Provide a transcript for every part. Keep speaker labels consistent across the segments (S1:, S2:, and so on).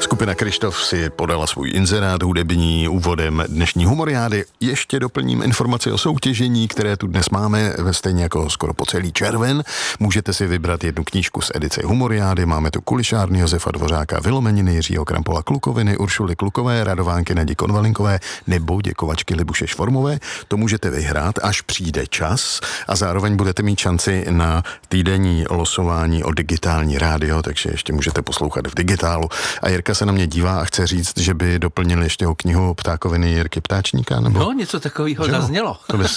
S1: Skupina Kryštof si podala svůj inzerát hudební úvodem dnešní humoriády. Ještě doplním informaci o soutěžení, které tu dnes máme, stejně jako skoro po celý červen. Můžete si vybrat jednu knížku z edice humoriády. Máme tu Kulišárny Josefa Dvořáka, Vylomeniny Jiřího Krampova Klukoviny, Uršuly Klukové, Radovánky Nadi Konvalinkové nebo Děkovačky Libuše Švormové. To můžete vyhrát, až přijde čas, a zároveň budete mít šanci na týdenní losování o digitální rádio, takže ještě můžete poslouchat v digitálu. A Jirka se na mě dívá a chce říct, že by doplnil ještě o knihu Ptákoviny Jirky Ptáčníka, nebo?
S2: No, něco takového zaznělo.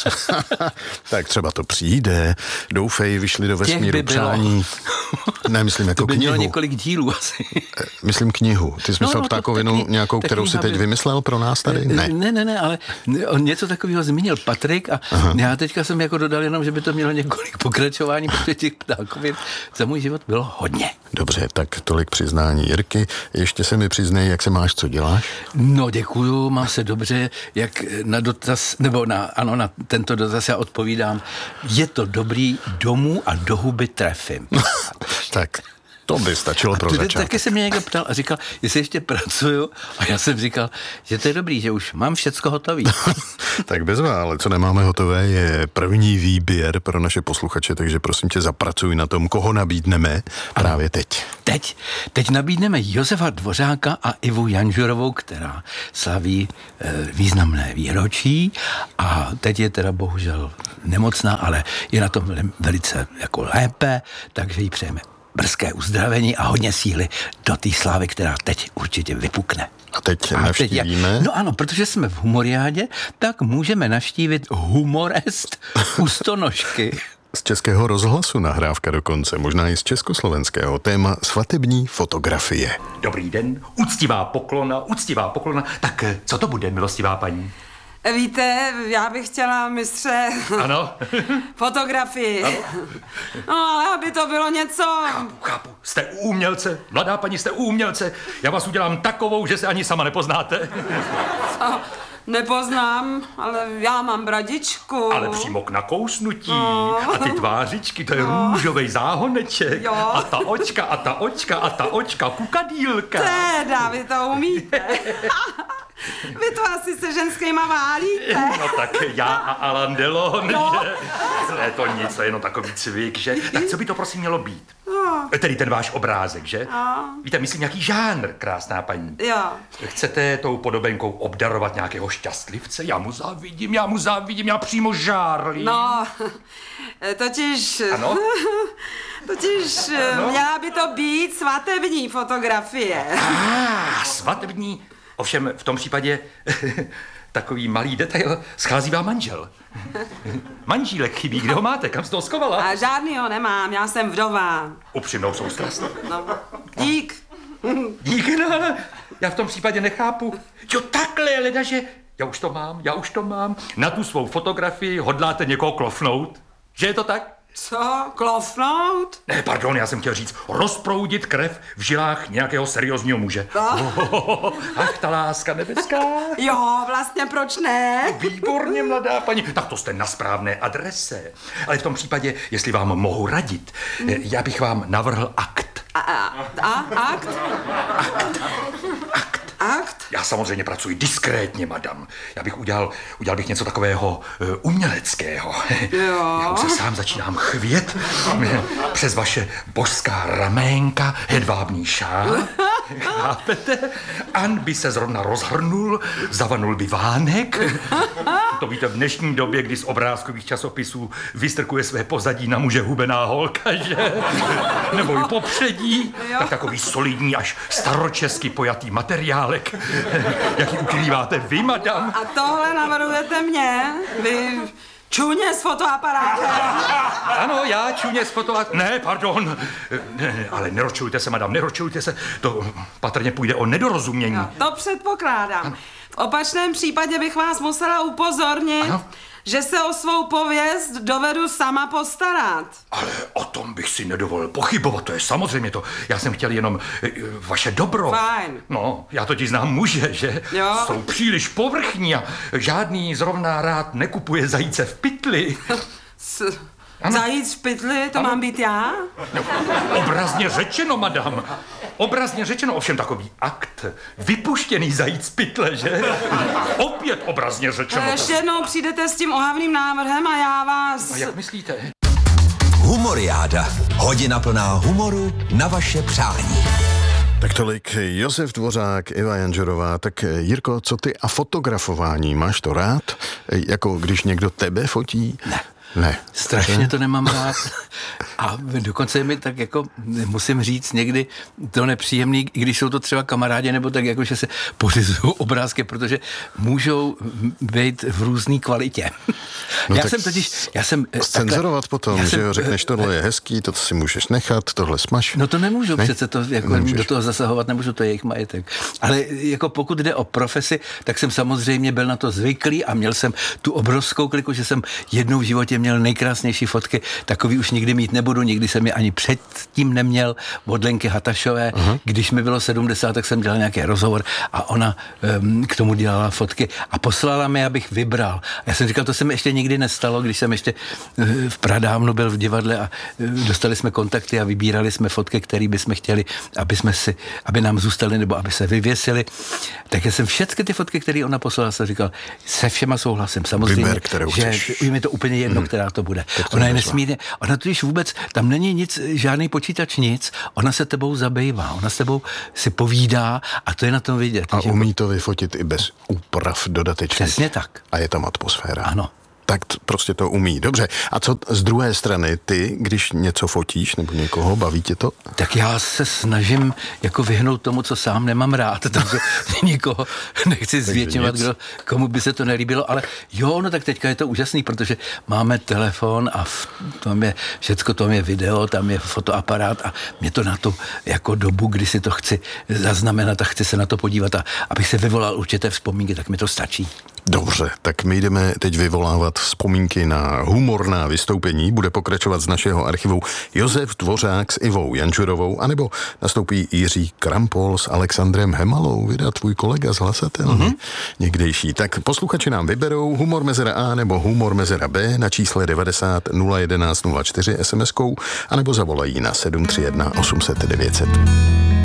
S1: Tak třeba to přijde. Doufej, vyšli do vesmíru přání. Ne, myslím jako
S2: to by
S1: knihu.
S2: Mělo několik dílů asi.
S1: Myslím knihu. Ty jsi myslel Ptákovinu nějakou, kterou si teď vymyslel pro nás tady?
S2: Ne, ale on něco takového zmínil Patrik a já teďka jsem jako dodal jenom, že by to mělo několik pokračování, protože těch ptákovin za můj život bylo hodně.
S1: Dobře, tak tolik přiznání Jirky. Ještě se mi přiznej, jak se máš, co děláš?
S2: No, děkuju, mám se dobře, jak na dotaz, nebo na tento dotaz já odpovídám. Je to dobrý, domů a do huby trefím.
S1: Tak to by stačilo pro začátek.
S2: Taky se mě někdo ptal a říkal, jestli ještě pracuju, a já jsem říkal, že to je dobrý, že už mám všecko hotový.
S1: Tak bezva, ale co nemáme hotové, je první výběr pro naše posluchače, takže prosím tě, zapracuj na tom, koho nabídneme právě teď.
S2: Teď nabídneme Josefa Dvořáka a Ivu Janžurovou, která slaví významné výročí a teď je teda bohužel nemocná, ale je na tom velice jako lépe, takže jí přejeme brzké uzdravení a hodně síly do té slávy, která teď určitě vypukne.
S1: A teď navštívíme?
S2: No ano, protože jsme v humoriádě, tak můžeme navštívit Humorest u Stonožky.
S1: Z Českého rozhlasu nahrávka dokonce, možná i z československého. Téma svatební fotografie.
S3: Dobrý den, úctivá poklona. Tak co to bude, milostivá paní?
S4: Víte, já bych chtěla, mistře...
S3: Ano?
S4: Fotografii.
S3: Ano?
S4: No, ale aby to bylo něco...
S3: Chápu. Jste umělce, mladá paní, jste umělce. Já vás udělám takovou, že se ani sama nepoznáte.
S4: Co? Nepoznám, ale já mám bradičku.
S3: Ale přímo k nakousnutí. A ty tvářičky, to je růžovej záhoneček.
S4: Jo.
S3: A ta očka, kukadýlka.
S4: Teda, vy to umíte. Vy to asi se ženskýma válíte.
S3: No tak já a Alain Delon,
S4: No.
S3: že? Ne, to nic, to je jenom takový cvik, že? Tak co by to prosím mělo být? Tedy ten váš obrázek, že? Víte, myslím nějaký žánr, krásná paní.
S4: Jo.
S3: Chcete tou podobenkou obdarovat nějakého šťastlivce? Já mu závidím, já přímo žárlím.
S4: No, totiž...
S3: Ano?
S4: Ano? Měla by to být svatební fotografie.
S3: Svatební. Ovšem v tom případě takový malý detail, schází vám manžel. Manžílek chybí, kde ho máte, kam jste ho schovala?
S4: A žádnýho nemám, já jsem vdova.
S3: Upřímnou soustrast.
S4: No, dík.
S3: Díky, no, já v tom případě nechápu. Jo, takhle, ledaže, já už to mám. Na tu svou fotografii hodláte někoho klofnout? Že je to tak?
S4: Co? Klofnout?
S3: Ne, pardon, já jsem chtěl říct, rozproudit krev v žilách nějakého seriózního muže. Ach, ta láska nebeská.
S4: Jo, vlastně proč ne?
S3: Výborně, mladá paní. Tak to jste na správné adrese. Ale v tom případě, jestli vám mohu radit, já bych vám navrhl akt.
S4: Akt? Akt?
S3: Já samozřejmě pracuji diskrétně, madam. Já bych udělal bych něco takového uměleckého.
S4: Jo.
S3: Já už se sám začínám chvět přes vaše božská raménka, hedvábný šál. Chápete? An by se zrovna rozhrnul, zavanul by vánek. To víte, v dnešní době, kdy z obrázkových časopisů vystrkuje své pozadí na muže hubená holka, že? Nebo i popředí. Tak takový solidní až staročesky pojatý materiálek. Jaký ukrýváte vy, madam?
S4: A tohle navrhujete mě? Vy čuně s fotoaparátem?
S3: Ano, já čuně s fotoaparátem. Ne, pardon. Ne, ale neročujte se, madam, neročujte se. To patrně půjde o nedorozumění.
S4: No, to předpokládám. V opačném případě bych vás musela upozornit,
S3: ano?
S4: Že se o svou pověst dovedu sama postarat.
S3: Ale o tom bych si nedovolil pochybovat, to je samozřejmě to. Já jsem chtěl jenom vaše dobro.
S4: Fajn.
S3: No, já totiž znám muže, že?
S4: Jo.
S3: Jsou příliš povrchní a žádný zrovna rád nekupuje zajíce v pytli.
S4: Zajíc v pytli, to mám být já?
S3: No, obrazně řečeno, madam. Obrazně řečeno, ovšem takový akt. Vypuštěný zajíc z pytle, že? Opět obrazně řečeno.
S4: Ještě jednou přijdete s tím ohavným návrhem a já vás...
S3: A jak myslíte?
S5: Humoriáda. Hodina plná humoru na vaše přání.
S1: Tak tolik Josef Dvořák, Iva Janžerová. Tak Jirko, co ty a fotografování? Máš to rád? Jako když někdo tebe fotí? Ne.
S2: Strašně to nemám rád. A dokonce mi tak jako, musím říct, někdy to nepříjemný, i když jsou to třeba kamarádi, nebo tak jako, že se pořizují obrázky, protože můžou být v různé kvalitě.
S1: No
S2: Já jsem
S1: scenzurovat potom, že jo, řekneš, tohle je hezký, to si můžeš nechat, tohle smaž.
S2: No to nemůžu, přece to jako
S1: nemůžeš.
S2: do toho zasahovat, nemůžu, to je jejich majetek. Ale jako pokud jde o profesi, tak jsem samozřejmě byl na to zvyklý a měl jsem tu obrovskou kliku, že jsem jednou v životě měl nejkrásnější fotky, takový už nikdy mít nebudu, nikdy jsem je ani předtím neměl, od Lenky Hatašové. Když mi bylo 70, tak jsem dělal nějaký rozhovor a ona k tomu dělala fotky a poslala mi, abych vybral. Já jsem říkal, to se mi ještě nikdy nestalo, když jsem ještě v pradávnu byl v divadle a dostali jsme kontakty a vybírali jsme fotky, které bychom chtěli, aby nám zůstaly nebo aby se vyvěsily. Tak já jsem všechny ty fotky, které ona poslala, jsem říkal, se všema souhlasím. Samozřejmě,
S1: vyber, kterou
S2: že je mi to úplně jedno, která to bude. Ona je nesmírně, ona totiž vůbec, tam není nic, žádný počítač, nic, ona se tebou zabývá, ona s tebou si povídá a to je na tom vidět.
S1: A umí to vyfotit i bez úprav dodatečných.
S2: Přesně tak.
S1: A je tam atmosféra.
S2: Ano.
S1: Tak prostě to umí. Dobře. A co z druhé strany ty, když něco fotíš nebo někoho, baví tě to?
S2: Tak já se snažím jako vyhnout tomu, co sám nemám rád, takže nikoho nechci zvětšovat, komu by se to nelíbilo, ale jo, no tak teďka je to úžasný, protože máme telefon a tam je všecko, tam je video, tam je fotoaparát a mě to na tu jako dobu, kdy si to chci zaznamenat a chci se na to podívat a abych se vyvolal určité vzpomínky, tak mi to stačí.
S1: Dobře, tak my jdeme teď vyvolávat vzpomínky na humorná vystoupení. Bude pokračovat z našeho archivu Josef Dvořák s Ivou Janžurovou, anebo nastoupí Jiří Krampol s Alexandrem Hemalou, vydá tvůj kolega z Hlasatelny, někdejší. Tak posluchači nám vyberou humor mezera A nebo humor mezera B na čísle 90 011 04 SMS-kou, anebo zavolají na 731 800 900.